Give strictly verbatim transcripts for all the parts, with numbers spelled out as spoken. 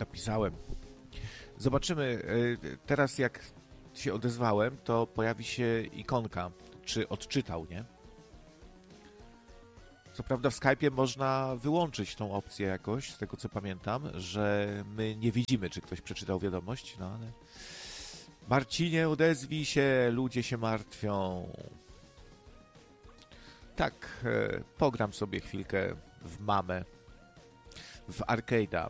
napisałem. Zobaczymy. Teraz jak się odezwałem, to pojawi się ikonka, czy odczytał, nie? Co prawda w Skype'ie można wyłączyć tą opcję jakoś, z tego co pamiętam, że my nie widzimy, czy ktoś przeczytał wiadomość, no ale... Marcinie, odezwij się, ludzie się martwią. Tak, e, pogram sobie chwilkę w mamę, w arcade'a.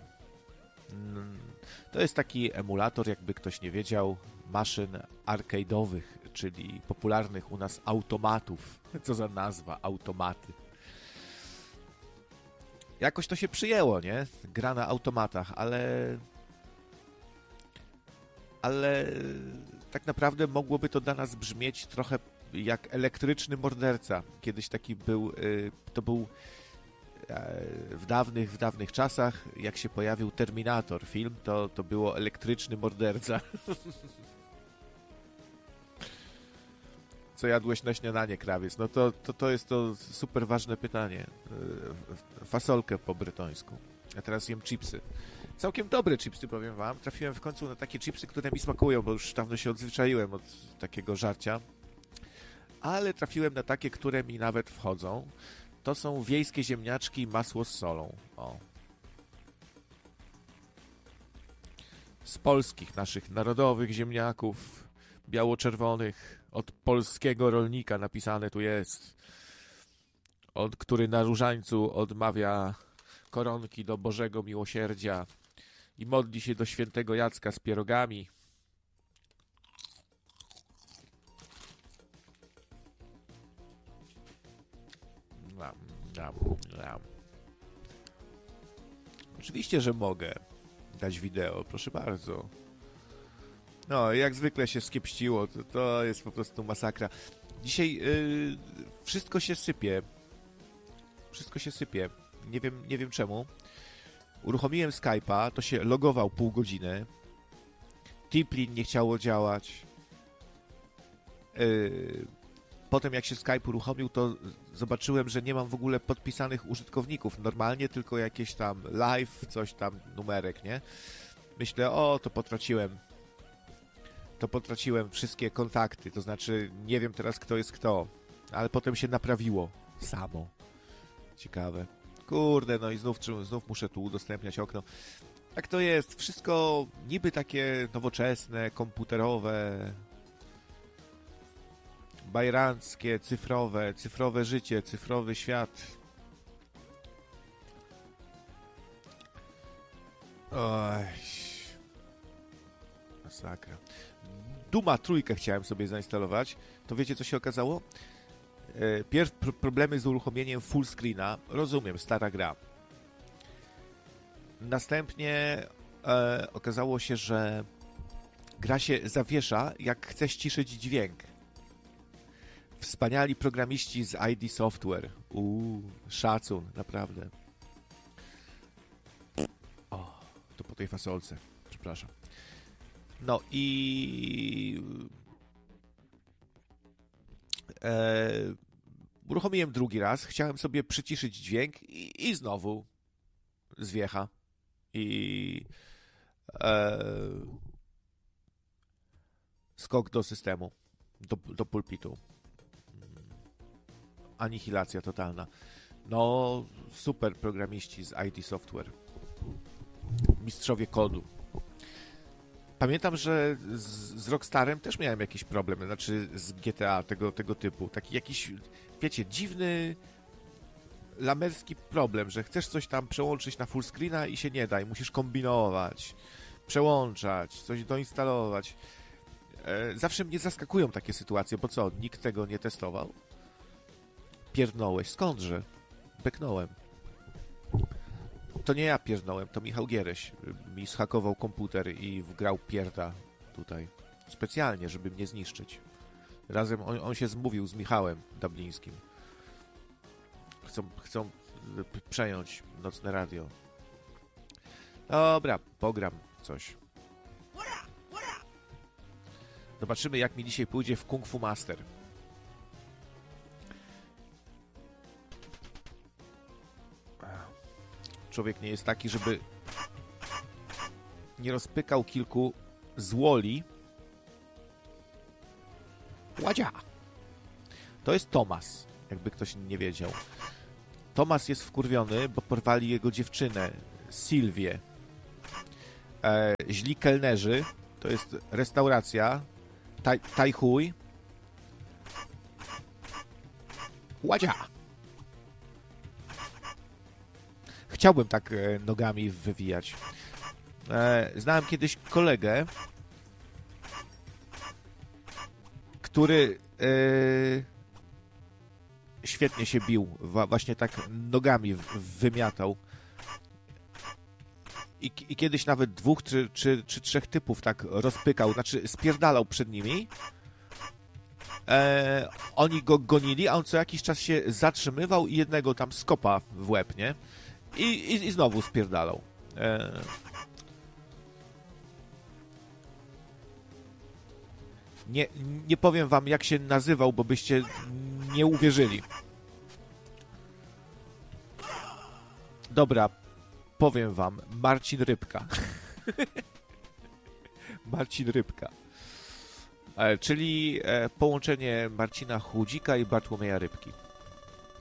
To jest taki emulator, jakby ktoś nie wiedział, maszyn arcade'owych, czyli popularnych u nas automatów. Co za nazwa, automaty. Jakoś to się przyjęło, nie? Gra na automatach, ale... Ale tak naprawdę mogłoby to dla nas brzmieć trochę jak elektryczny morderca. Kiedyś taki był, to był w dawnych, w dawnych czasach, jak się pojawił Terminator film, to, to było elektryczny morderca. Co jadłeś na śniadanie, krawiec? No to, to, to jest to super ważne pytanie. Fasolkę po brytońsku. A teraz jem chipsy. Całkiem dobre chipsy, powiem wam. Trafiłem w końcu na takie chipsy, które mi smakują, bo już dawno się odzwyczaiłem od takiego żarcia. Ale trafiłem na takie, które mi nawet wchodzą. To są wiejskie ziemniaczki, masło z solą. O. Z polskich, naszych narodowych ziemniaków, biało-czerwonych, od polskiego rolnika napisane tu jest, od który na różańcu odmawia koronki do Bożego Miłosierdzia i modli się do świętego Jacka z pierogami. Nam, nam, nam. Oczywiście, że mogę dać wideo, proszę bardzo. No, jak zwykle się skiepściło, to, to jest po prostu masakra. Dzisiaj yy, wszystko się sypie. Wszystko się sypie. Nie wiem, nie wiem czemu. Uruchomiłem Skype'a, to się logował pół godziny. Tiplin nie chciało działać. Yy, potem jak się Skype uruchomił, to zobaczyłem, że nie mam w ogóle podpisanych użytkowników. Normalnie tylko jakieś tam live, coś tam, numerek, nie? Myślę, o, to potraciłem. To potraciłem wszystkie kontakty. To znaczy, nie wiem teraz, kto jest kto. Ale potem się naprawiło. Samo. Ciekawe. Kurde, no i znów, znów muszę tu udostępniać okno. Tak to jest. Wszystko niby takie nowoczesne, komputerowe, bajeranckie, cyfrowe, cyfrowe życie, cyfrowy świat. Oj. Masakra. Duma trójkę chciałem sobie zainstalować. To wiecie, co się okazało? Pierw problemy z uruchomieniem full screena. Rozumiem, stara gra. Następnie e, okazało się, że gra się zawiesza, jak chce ściszyć dźwięk. Wspaniali programiści z I D Software. Uuu, szacun, naprawdę. O, to po tej fasolce. Przepraszam. No i... E, uruchomiłem drugi raz. Chciałem sobie przyciszyć dźwięk i, i znowu zwiecha. I e, skok do systemu. Do, do pulpitu. Anihilacja totalna. No, super programiści z I D Software. Mistrzowie kodu. Pamiętam, że z, z Rockstarem też miałem jakiś problem, znaczy z G T A tego, tego typu. Taki jakiś, wiecie, dziwny, lamerski problem, że chcesz coś tam przełączyć na full screena i się nie da i musisz kombinować, przełączać, coś doinstalować. E, zawsze mnie zaskakują takie sytuacje, bo co, nikt tego nie testował? Pierdnąłeś, skądże? Beknąłem. To nie ja pierdnąłem, to Michał Giereś mi zhakował komputer i wgrał pierda tutaj. Specjalnie, żeby mnie zniszczyć. Razem on, on się zmówił z Michałem Dublińskim. Chcą, chcą przejąć nocne radio. Dobra, pogram coś. Zobaczymy, jak mi dzisiaj pójdzie w Kung Fu Master. Człowiek nie jest taki, żeby nie rozpykał kilku złoli. Ładzia! To jest Tomas, jakby ktoś nie wiedział. Tomas jest wkurwiony, bo porwali jego dziewczynę, Sylwię. E, źli kelnerzy, to jest restauracja, taj, taj chuj. Ładzia! Chciałbym tak e, nogami wywijać. E, znałem kiedyś kolegę, który e, świetnie się bił. Właśnie tak nogami wymiatał. I, I kiedyś nawet dwóch czy, czy, czy trzech typów tak rozpykał, znaczy spierdalał przed nimi. E, oni go gonili, a on co jakiś czas się zatrzymywał i jednego tam skopa w łeb, nie? I, i, i znowu spierdalał. E, nie, nie powiem wam, jak się nazywał, bo byście nie uwierzyli. Dobra, powiem wam. Marcin Rybka. Marcin Rybka. E, czyli e, połączenie Marcina Chłudzika i Bartłomieja Rybki.